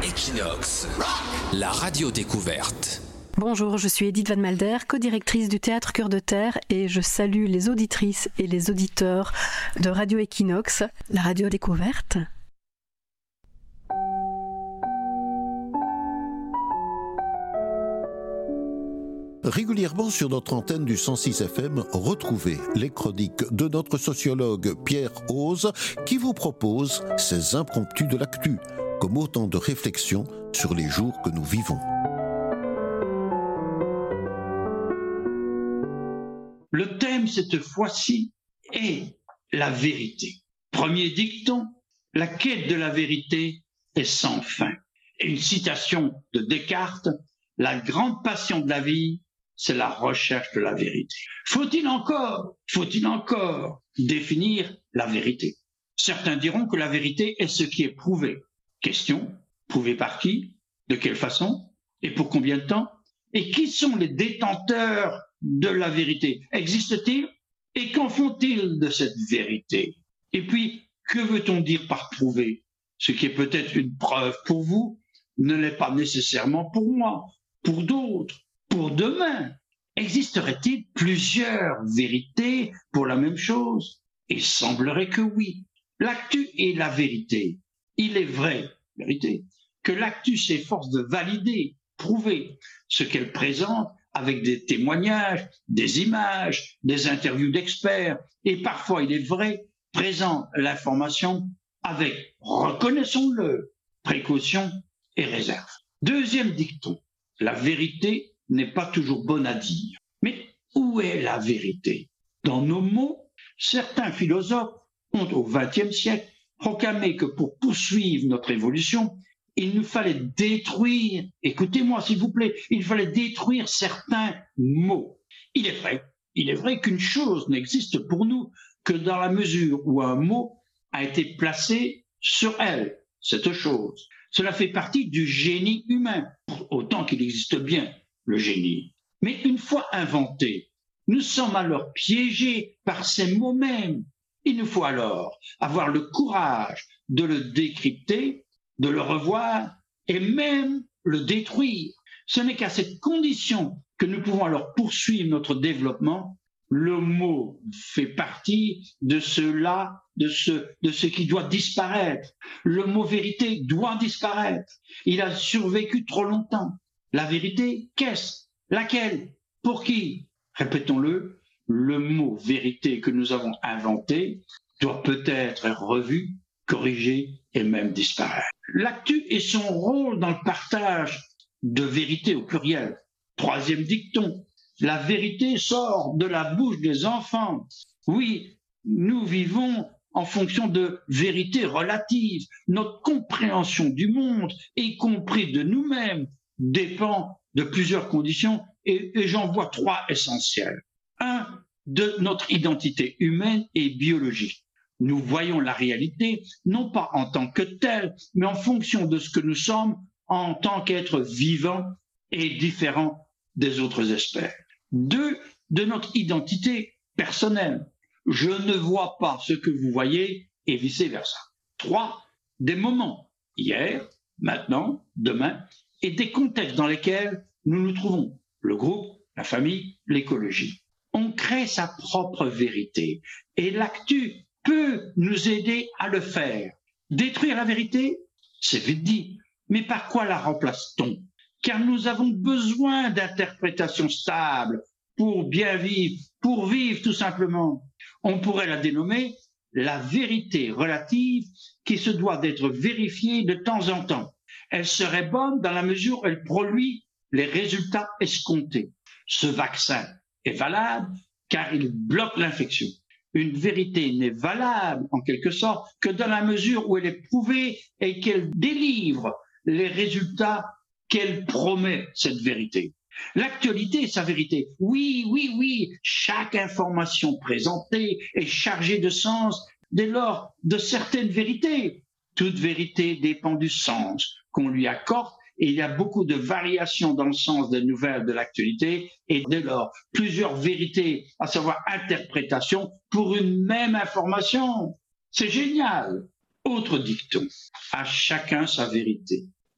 Equinox, la radio découverte. Bonjour, je suis Edith Van Malder, co-directrice du Théâtre Cœur de Terre et je salue les auditrices et les auditeurs de Radio Equinox, la radio découverte. Régulièrement sur notre antenne du 106 FM, retrouvez les chroniques de notre sociologue Pierre Ose qui vous propose ses impromptus de l'actu, comme autant de réflexions sur les jours que nous vivons. Le thème cette fois-ci est la vérité. Premier dicton, la quête de la vérité est sans fin. Et une citation de Descartes, la grande passion de la vie, c'est la recherche de la vérité. Faut-il encore définir la vérité? Certains diront que la vérité est ce qui est prouvé. Question, prouvé par qui? De quelle façon? Et pour combien de temps? Et qui sont les détenteurs de la vérité? Existe-t-il? Et qu'en font-ils de cette vérité? Et puis, que veut-on dire par prouvé? Ce qui est peut-être une preuve pour vous ne l'est pas nécessairement pour moi, pour d'autres, pour demain. Existerait-il plusieurs vérités pour la même chose? Il semblerait que oui. L'actu est la vérité. Il est vrai, vérité, que l'actu s'efforce de valider, prouver ce qu'elle présente avec des témoignages, des images, des interviews d'experts, et parfois, il est vrai, présente l'information avec, reconnaissons-le, précaution et réserve. Deuxième dicton, la vérité n'est pas toujours bonne à dire. Mais où est la vérité? Dans nos mots, certains philosophes ont au XXe siècle proclamé que pour poursuivre notre évolution, il nous fallait détruire, écoutez-moi s'il vous plaît, il fallait détruire certains mots. Il est vrai qu'une chose n'existe pour nous que dans la mesure où un mot a été placé sur elle, cette chose. Cela fait partie du génie humain, autant qu'il existe bien le génie. Mais une fois inventé, nous sommes alors piégés par ces mots mêmes. Il nous faut alors avoir le courage de le décrypter, de le revoir et même le détruire. Ce n'est qu'à cette condition que nous pouvons alors poursuivre notre développement. Le mot fait partie de cela, de ce qui doit disparaître. Le mot vérité doit disparaître. Il a survécu trop longtemps. La vérité, qu'est-ce? Laquelle? Pour qui? Répétons-le, le mot vérité que nous avons inventé doit peut-être être revu, corrigé et même disparaître. L'actu et son rôle dans le partage de vérité au pluriel. Troisième dicton, la vérité sort de la bouche des enfants. Oui, nous vivons en fonction de vérités relatives. Notre compréhension du monde, y compris de nous-mêmes, dépend de plusieurs conditions et j'en vois trois essentielles. Un, de notre identité humaine et biologique. Nous voyons la réalité non pas en tant que telle, mais en fonction de ce que nous sommes en tant qu'êtres vivants et différents des autres espèces. Deux, de notre identité personnelle. Je ne vois pas ce que vous voyez et vice-versa. Trois, des moments, hier, maintenant, demain, et des contextes dans lesquels nous nous trouvons, le groupe, la famille, l'écologie. On crée sa propre vérité et l'actu peut nous aider à le faire. Détruire la vérité, c'est vite dit, mais par quoi la remplace-t-on? Car nous avons besoin d'interprétations stables pour bien vivre, pour vivre tout simplement. On pourrait la dénommer la vérité relative qui se doit d'être vérifiée de temps en temps. Elle serait bonne dans la mesure où elle produit les résultats escomptés. Ce vaccin est valable car il bloque l'infection. Une vérité n'est valable en quelque sorte que dans la mesure où elle est prouvée et qu'elle délivre les résultats qu'elle promet, cette vérité. L'actualité est sa vérité. Oui, chaque information présentée est chargée de sens dès lors de certaines vérités. Toute vérité dépend du sens qu'on lui accorde et il y a beaucoup de variations dans le sens des nouvelles de l'actualité et dès lors plusieurs vérités, à savoir interprétation pour une même information. C'est génial. Autre dicton, à chacun sa vérité.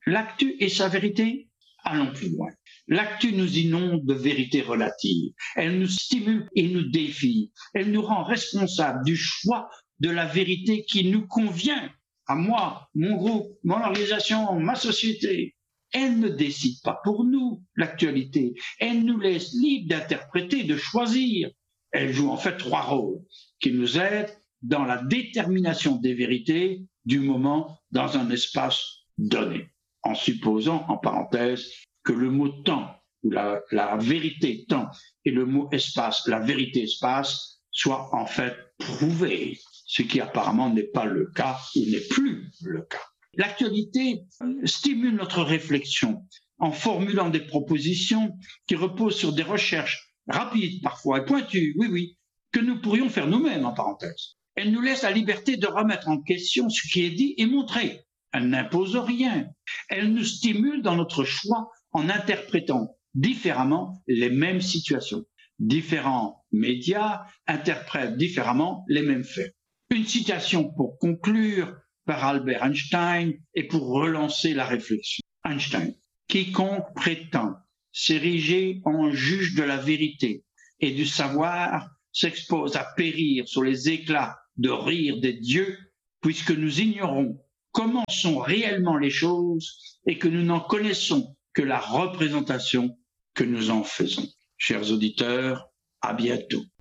L'actu et sa vérité? Allons plus loin. L'actu nous inonde de vérités relatives. Elle nous stimule et nous défie. Elle nous rend responsables du choix de la vérité qui nous convient, à moi, mon groupe, mon organisation, ma société. Elle ne décide pas pour nous l'actualité. Elle nous laisse libres d'interpréter, de choisir. Elle joue en fait 3 rôles qui nous aident dans la détermination des vérités du moment dans un espace donné, en supposant, en parenthèse, que le mot temps, ou la vérité temps, et le mot espace, la vérité espace, soient en fait prouvés, ce qui apparemment n'est pas le cas ou n'est plus le cas. L'actualité stimule notre réflexion en formulant des propositions qui reposent sur des recherches rapides parfois et pointues, oui, que nous pourrions faire nous-mêmes en parenthèse. Elle nous laisse la liberté de remettre en question ce qui est dit et montré. Elle n'impose rien. Elle nous stimule dans notre choix en interprétant différemment les mêmes situations. Différents médias interprètent différemment les mêmes faits. Une citation pour conclure par Albert Einstein et pour relancer la réflexion. Einstein, quiconque prétend s'ériger en juge de la vérité et du savoir s'expose à périr sur les éclats de rire des dieux, puisque nous ignorons comment sont réellement les choses et que nous n'en connaissons que la représentation que nous en faisons. Chers auditeurs, à bientôt.